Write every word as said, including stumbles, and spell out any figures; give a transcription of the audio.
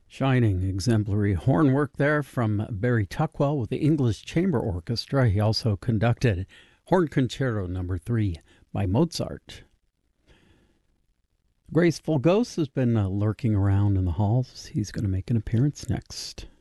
Shining, exemplary horn work there from Barry Tuckwell with the English Chamber Orchestra. He also conducted Horn Concerto Number Three by Mozart. Graceful Ghost has been uh, lurking around in the halls. He's going to make an appearance next.